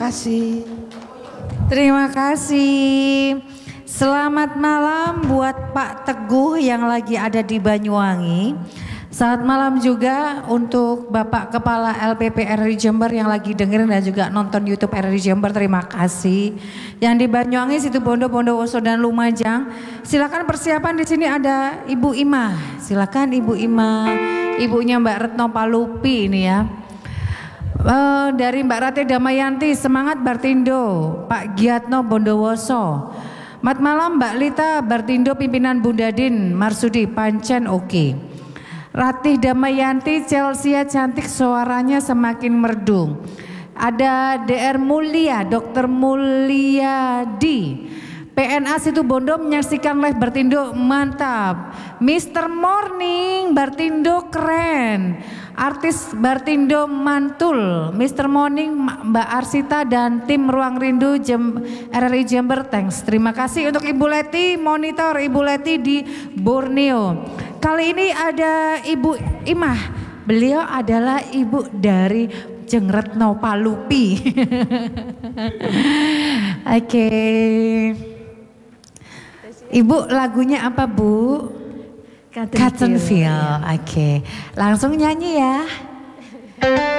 kasih. Terima kasih. Selamat malam buat Pak Teguh yang lagi ada di Banyuwangi. Selamat malam juga untuk Bapak Kepala LPP RRI Jember yang lagi dengerin dan juga nonton YouTube RRI Jember. Terima kasih. Yang di Banyuwangi, Situbondo, Bondowoso dan Lumajang. Silakan persiapan di sini ada Ibu Ima. Silakan Ibu Ima, ibunya Mbak Retno Palupi ini ya. Dari Mbak Rati Damayanti, semangat Bartindo. Pak Giatno Bondowoso. Selamat malam Mbak Lita Bartindo, pimpinan Bundadin Marsudi, Pancen oke. Ratih Damayanti, Chelsea cantik, suaranya semakin merdu. Ada DR Mulia, Dr. Mulyadi. PNA Situbondo menyaksikan live Bartindo, mantap. Mr. Morning, Bartindo keren. Artis Bartindo mantul. Mr. Morning, Mbak Arsita dan tim Ruang Rindu RRI Jember, thanks. Terima kasih untuk Ibu Leti, monitor Ibu Leti di Borneo. Kali ini ada Ibu Imah. Beliau adalah ibu dari Jeng Retno Palupi. Oke. Ibu lagunya apa Bu? Cottonfield. Oke. Langsung nyanyi ya.